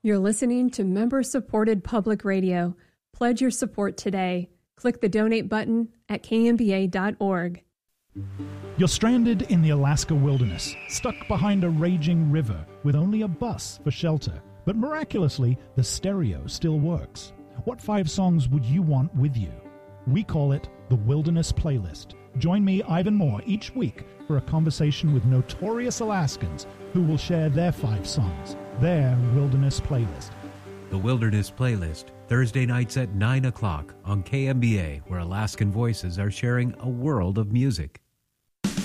You're listening to member-supported public radio. Pledge your support today. Click the donate button at kmba.org. You're stranded in the Alaska wilderness, stuck behind a raging river with only a bus for shelter. But miraculously, the stereo still works. What 5 songs would you want with you? We call it the Wilderness Playlist. Join me, Ivan Moore, each week for a conversation with notorious Alaskans who will share their 5 songs, their Wilderness Playlist. The Wilderness Playlist, Thursday nights at 9 o'clock on KMBA, where Alaskan voices are sharing a world of music.